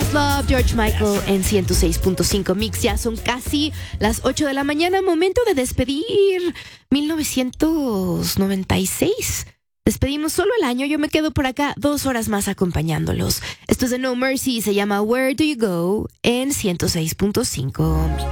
Questlove, George Michael en 106.5 Mix. Ya son casi las 8 de la mañana. Momento de despedir 1996. Despedimos solo el año. Yo me quedo por acá 2 horas más acompañándolos. Esto es de No Mercy y se llama Where Do You Go en 106.5 Mix.